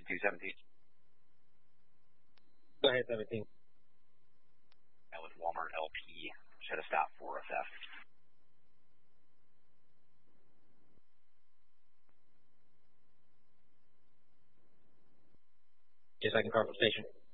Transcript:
5217. Go ahead, 17. And with Walmart LP, should have stopped for a theft. Just second car from station.